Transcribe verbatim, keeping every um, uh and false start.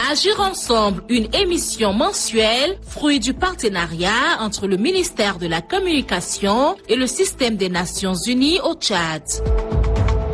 Agir ensemble, une émission mensuelle, fruit du partenariat entre le ministère de la Communication et le système des Nations Unies au Tchad.